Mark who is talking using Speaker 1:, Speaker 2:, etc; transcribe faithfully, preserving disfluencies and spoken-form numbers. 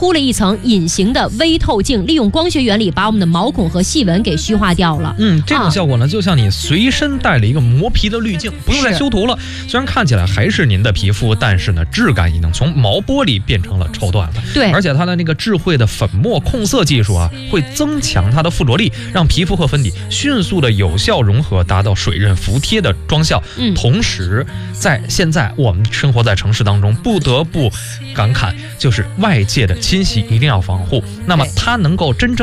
Speaker 1: 铺了一层隐形的微透镜，利用光学原理把我们的毛孔和细纹给虚化掉了。
Speaker 2: 嗯，这种效果呢，啊、就像你随身带了一个磨皮的滤镜，不用再修图了。虽然看起来还是您的皮肤，但是呢，质感已经从毛玻璃变成了绸缎了。
Speaker 1: 对，
Speaker 2: 而且它的那个智慧的粉末控色技术啊，会增强它的附着力，让皮肤和粉底迅速的有效融合，达到水润服帖的妆效。
Speaker 1: 嗯，
Speaker 2: 同时在现在我们生活在城市当中，不得不感慨，就是外界的侵袭一定要防护。那么它能够真正